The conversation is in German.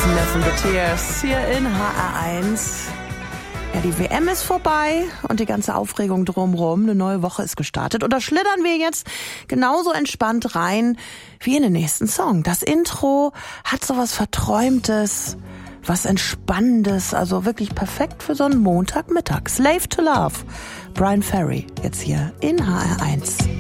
Smith and the Tears hier in HR1. Ja, die WM ist vorbei und die ganze Aufregung drumherum. Eine neue Woche ist gestartet. Und da schlittern wir jetzt genauso entspannt rein wie in den nächsten Song. Das Intro hat sowas Verträumtes, was Entspannendes, also wirklich perfekt für so einen Montagmittag. Slave to Love, Brian Ferry, jetzt hier in HR1.